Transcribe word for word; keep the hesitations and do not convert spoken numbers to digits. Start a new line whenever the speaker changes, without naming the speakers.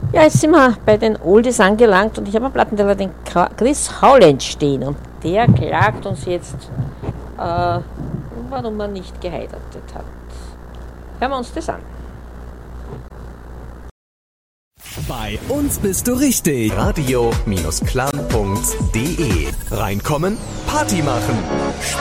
Ja, jetzt sind wir bei den Oldies angelangt und ich habe am Plattenteller den Chris Howland stehen und der klagt uns jetzt, äh, warum er nicht geheiratet hat. Hören wir uns das an.
Bei uns bist du richtig. Radio-Klang.de. Reinkommen, Party machen.